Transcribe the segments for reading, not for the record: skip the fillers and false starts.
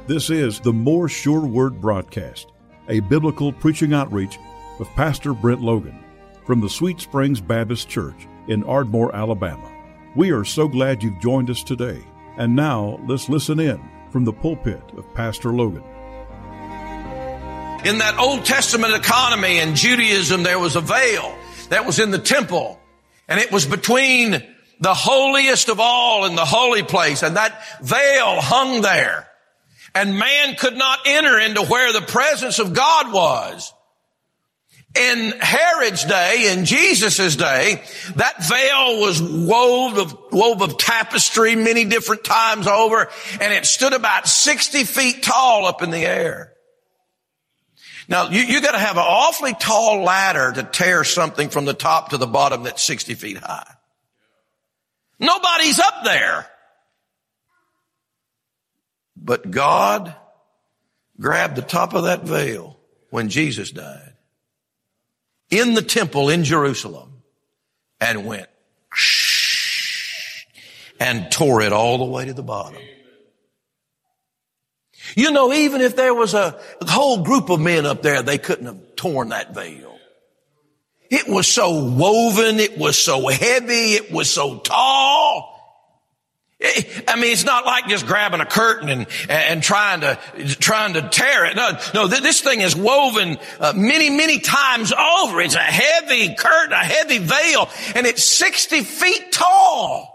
This is the More Sure Word broadcast, a biblical preaching outreach with Pastor Brent Logan from the Sweet Springs Baptist Church in Ardmore, Alabama. We are so glad you've joined us today. And now let's listen in from the pulpit of Pastor Logan. In that Old Testament economy in Judaism, there was a veil that was in the temple, and it was between the holiest of all and the holy place, and that veil hung there, and man could not enter into where the presence of God was. In Herod's day, in Jesus' day, that veil was wove of tapestry many different times over, and it stood about 60 feet tall up in the air. Now, you got to have an awfully tall ladder to tear something from the top to the bottom that's 60 feet high. Nobody's up there. But God grabbed the top of that veil when Jesus died in the temple in Jerusalem and went and tore it all the way to the bottom. You know, even if there was a whole group of men up there, they couldn't have torn that veil. It was so woven, it was so heavy, it was so tall. I mean, it's not like just grabbing a curtain and trying to tear it. No, this thing is woven many times over. It's a heavy curtain, a heavy veil, and it's 60 feet tall.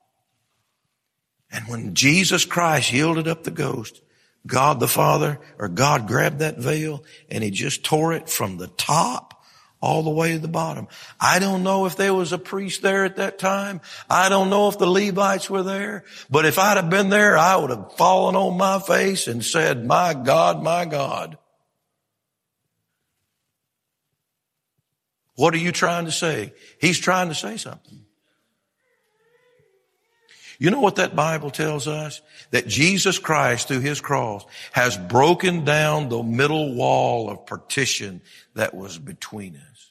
And when Jesus Christ yielded up the ghost, God the Father, or God grabbed that veil and he just tore it from the top all the way to the bottom. I don't know if there was a priest there at that time. I don't know if the Levites were there. But if I'd have been there, I would have fallen on my face and said, my God, my God. What are you trying to say? He's trying to say something. You know what that Bible tells us? That Jesus Christ, through his cross, has broken down the middle wall of partition that was between us.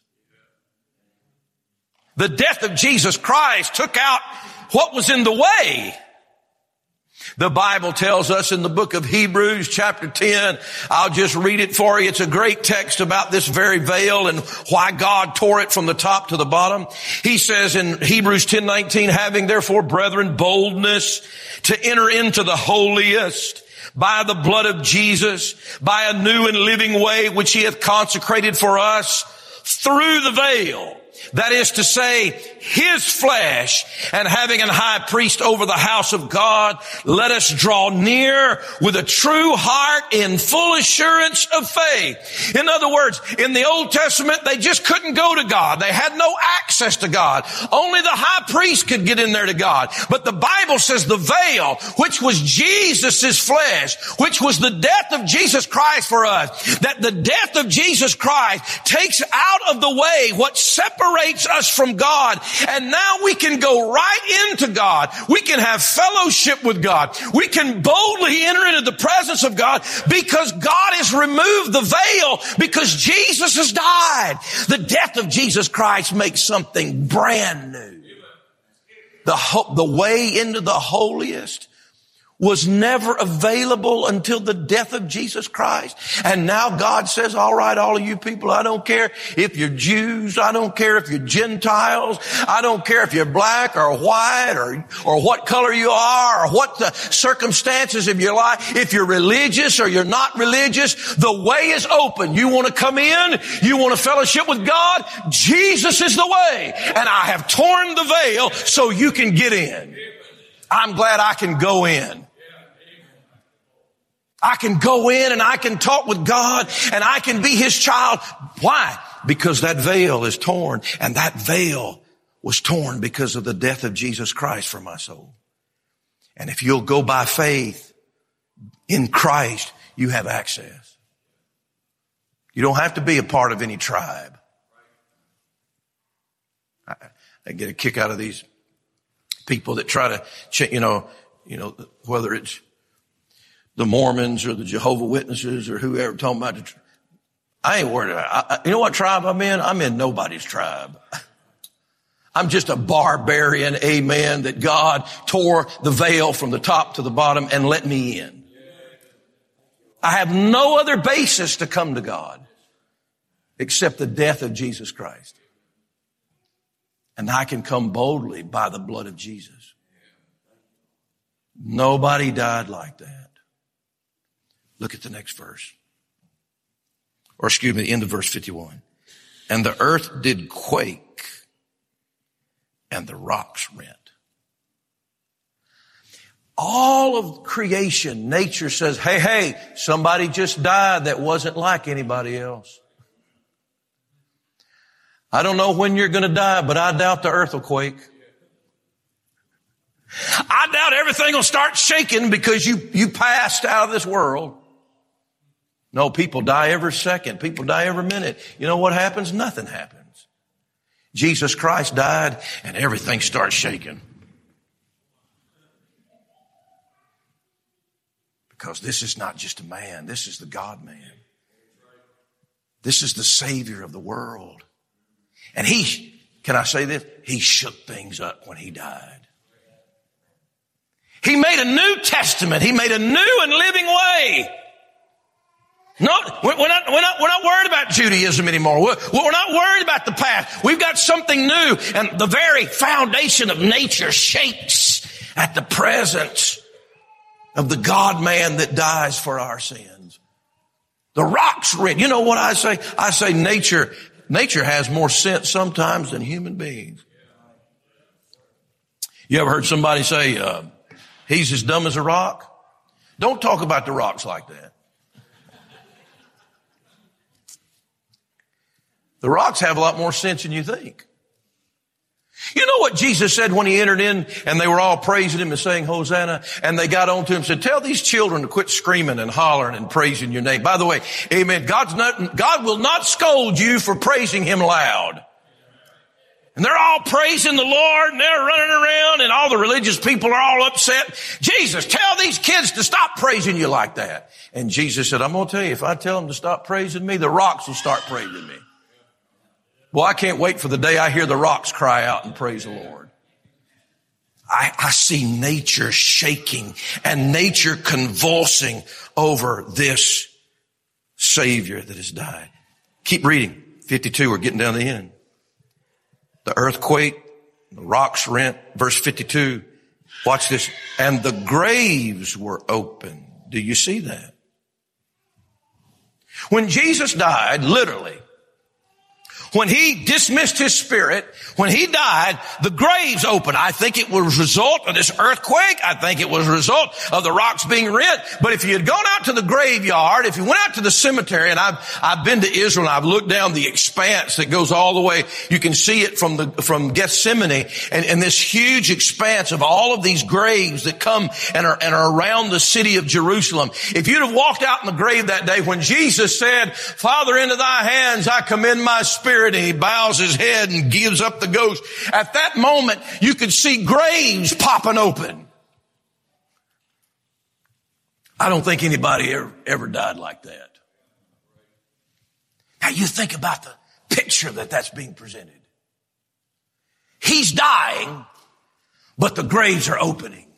The death of Jesus Christ took out what was in the way. The Bible tells us in the book of Hebrews chapter 10, I'll just read it for you. It's a great text about this very veil and why God tore it from the top to the bottom. He says in Hebrews 10:19, having therefore, brethren, boldness to enter into the holiest by the blood of Jesus, by a new and living way which he hath consecrated for us through the veil. That is to say, his flesh, and having an high priest over the house of God, let us draw near with a true heart in full assurance of faith. In other words, in the Old Testament, they just couldn't go to God. They had no access to God. Only the high priest could get in there to God. But the Bible says the veil, which was Jesus' flesh, which was the death of Jesus Christ for us, that the death of Jesus Christ takes out of the way what separates us from God. And now we can go right into God. We can have fellowship with God. We can boldly enter into the presence of God because God has removed the veil because Jesus has died. The death of Jesus Christ makes something brand new. The way into the holiest was never available until the death of Jesus Christ. And now God says, all right, all of you people, I don't care if you're Jews, I don't care if you're Gentiles, I don't care if you're black or white or what color you are or what the circumstances of your life, if you're religious or you're not religious, the way is open. You want to come in, you want to fellowship with God, Jesus is the way. And I have torn the veil so you can get in. I'm glad I can go in. I can go in and I can talk with God and I can be his child. Why? Because that veil is torn, and that veil was torn because of the death of Jesus Christ for my soul. And if you'll go by faith in Christ, you have access. You don't have to be a part of any tribe. I get a kick out of these people that try to, whether it's the Mormons or the Jehovah Witnesses or whoever talking about I ain't worried about it. You know what tribe I'm in? I'm in nobody's tribe. I'm just a barbarian, amen, that God tore the veil from the top to the bottom and let me in. I have no other basis to come to God except the death of Jesus Christ. And I can come boldly by the blood of Jesus. Nobody died like that. Look at the next verse. Or excuse me, the end of verse 51. And the earth did quake, and the rocks rent. All of creation, nature says, hey, somebody just died that wasn't like anybody else. I don't know when you're going to die, but I doubt the earth will quake. I doubt everything will start shaking because you passed out of this world. No, people die every second. People die every minute. You know what happens? Nothing happens. Jesus Christ died and everything starts shaking. Because this is not just a man. This is the God-man. This is the Savior of the world. And can I say this? He shook things up when he died. He made a new testament. He made a new and living way. No, we're not worried about Judaism anymore. We're not worried about the past. We've got something new, and the very foundation of nature shakes at the presence of the God-man that dies for our sins. The rocks rent. You know what I say? I say nature has more sense sometimes than human beings. You ever heard somebody say, he's as dumb as a rock? Don't talk about the rocks like that. The rocks have a lot more sense than you think. You know what Jesus said when he entered in and they were all praising him and saying Hosanna, and they got on to him and said, tell these children to quit screaming and hollering and praising your name. By the way, amen, God will not scold you for praising him loud. And they're all praising the Lord and they're running around and all the religious people are all upset. Jesus, tell these kids to stop praising you like that. And Jesus said, I'm going to tell you, if I tell them to stop praising me, the rocks will start praising me. Well, I can't wait for the day I hear the rocks cry out and praise the Lord. I see nature shaking and nature convulsing over this Savior that has died. Keep reading. 52, we're getting down to the end. The earthquake, the rocks rent. Verse 52, watch this. And the graves were open. Do you see that? When Jesus died, literally, when he dismissed his spirit, when he died, the graves opened. I think it was a result of this earthquake. I think it was a result of the rocks being rent. But if you had gone out to the graveyard, if you went out to the cemetery, and I've been to Israel and I've looked down the expanse that goes all the way, you can see it from Gethsemane and this huge expanse of all of these graves that come and are around the city of Jerusalem. If you'd have walked out in the grave that day when Jesus said, Father, into thy hands I commend my spirit, and he bows his head and gives up the ghost. At that moment, you could see graves popping open. I don't think anybody ever died like that. Now you think about the picture that's being presented. He's dying, but the graves are opening.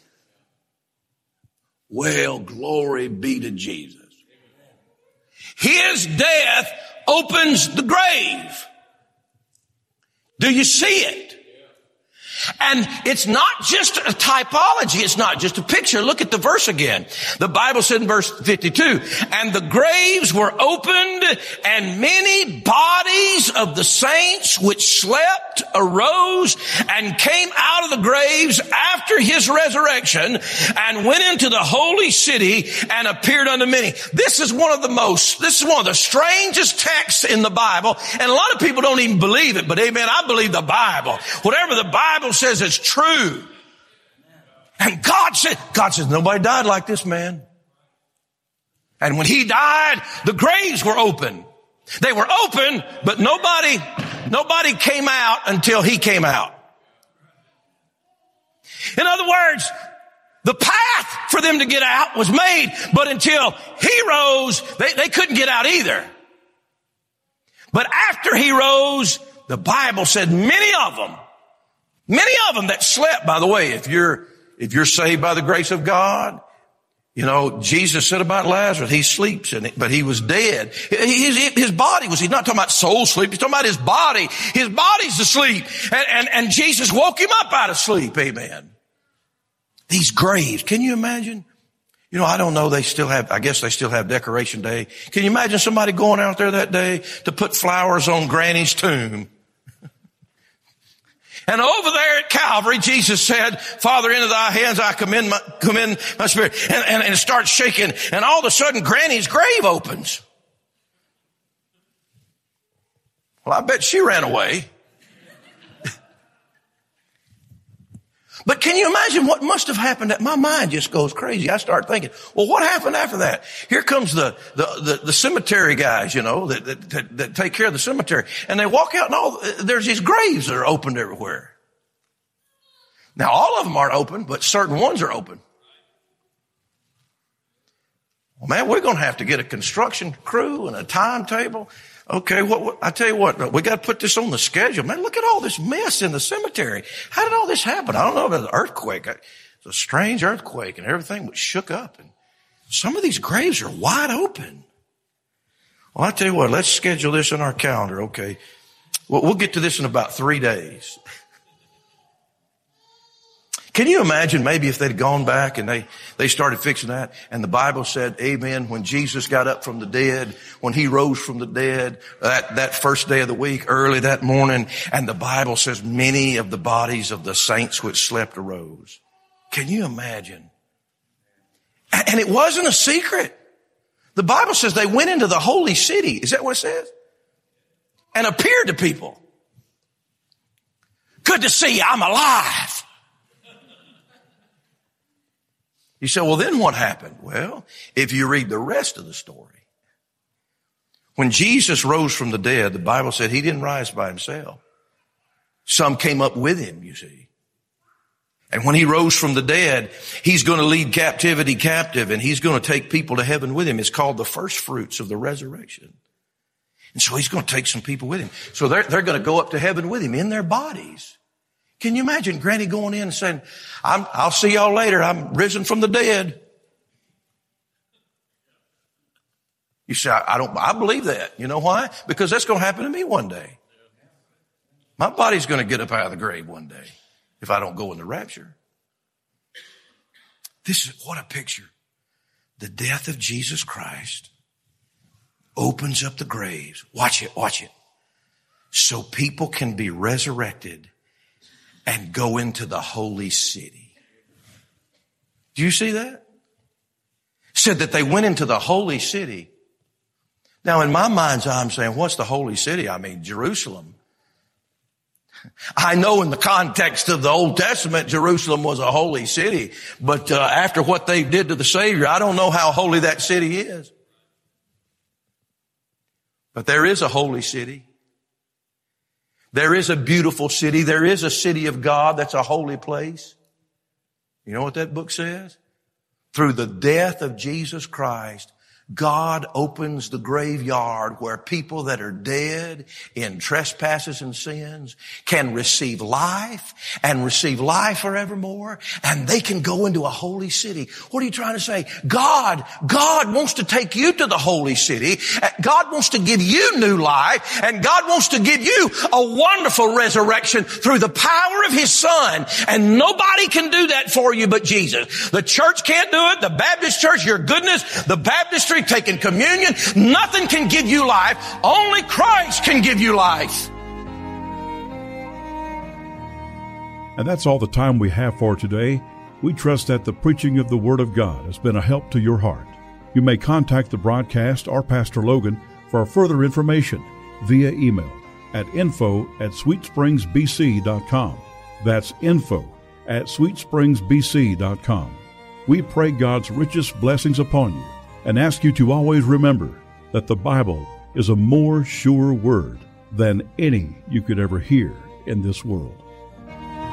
Well, glory be to Jesus. His death opens the grave. Do you see it? And it's not just a typology. It's not just a picture. Look at the verse again. The Bible said in verse 52, and the graves were opened, and many bodies of the saints which slept arose and came out of the graves after his resurrection and went into the holy city and appeared unto many. This is one of the strangest texts in the Bible. And a lot of people don't even believe it, but amen, I believe the Bible. Whatever the Bible says it's true. And God says, nobody died like this man. And when he died, the graves were open. They were open, but nobody came out until he came out. In other words, the path for them to get out was made, but until he rose, they couldn't get out either. But after he rose, the Bible said many of them that slept, by the way, if you're saved by the grace of God, You know, Jesus said about Lazarus, he sleeps, but he was dead. His body was, he's not talking about soul sleep, he's talking about his body. His body's asleep. And Jesus woke him up out of sleep. Amen. These graves, can you imagine? You know, I don't know, I guess they still have Decoration Day. Can you imagine somebody going out there that day to put flowers on Granny's tomb? And over there at Calvary, Jesus said, Father, into thy hands I commend my spirit. And it starts shaking. And all of a sudden, Granny's grave opens. Well, I bet she ran away. But can you imagine what must have happened? My mind just goes crazy. I start thinking, well, what happened after that? Here comes the cemetery guys, you know, that take care of the cemetery. And they walk out and there's these graves that are opened everywhere. Now, all of them aren't open, but certain ones are open. Well, man, we're going to have to get a construction crew and a timetable. Okay, I tell you what, we got to put this on the schedule. Man, look at all this mess in the cemetery. How did all this happen? I don't know about the earthquake. It's a strange earthquake and everything was shook up. And some of these graves are wide open. Well, I tell you what, let's schedule this in our calendar. Okay. Well, we'll get to this in about 3 days. Can you imagine maybe if they'd gone back and they started fixing that and the Bible said, amen, when Jesus got up from the dead, when he rose from the dead, that first day of the week, early that morning, and the Bible says many of the bodies of the saints which slept arose. Can you imagine? And it wasn't a secret. The Bible says they went into the holy city. Is that what it says? And appeared to people. Good to see you. I'm alive. You say, well, then what happened? Well, if you read the rest of the story, when Jesus rose from the dead, the Bible said he didn't rise by himself. Some came up with him, you see. And when he rose from the dead, he's going to lead captivity captive and he's going to take people to heaven with him. It's called the first fruits of the resurrection. And so he's going to take some people with him. So they're going to go up to heaven with him in their bodies. Can you imagine Granny going in and saying, I'll see y'all later. I'm risen from the dead. You say, I believe that. You know why? Because that's going to happen to me one day. My body's going to get up out of the grave one day if I don't go in the rapture. What a picture. The death of Jesus Christ opens up the graves. Watch it. So people can be resurrected and go into the holy city. Do you see that? Said that they went into the holy city. Now in my mind's eye, I'm saying, what's the holy city? I mean, Jerusalem. I know in the context of the Old Testament, Jerusalem was a holy city. But after what they did to the Savior, I don't know how holy that city is. But there is a holy city. There is a beautiful city. There is a city of God that's a holy place. You know what that book says? Through the death of Jesus Christ, God opens the graveyard where people that are dead in trespasses and sins can receive life and receive life forevermore, and they can go into a holy city. What are you trying to say? God wants to take you to the holy city. God wants to give you new life, and God wants to give you a wonderful resurrection through the power of His Son. And nobody can do that for you but Jesus. The church can't do it. The Baptist church, your goodness, the baptistry, taking communion, nothing can give you life. Only Christ can give you life. And that's all the time we have for today. We trust that the preaching of the Word of God has been a help to your heart. You may contact the broadcast or Pastor Logan for further information via email at info@sweetspringsbc.com. That's info@sweetspringsbc.com. We pray God's richest blessings upon you and ask you to always remember that the Bible is a more sure word than any you could ever hear in this world.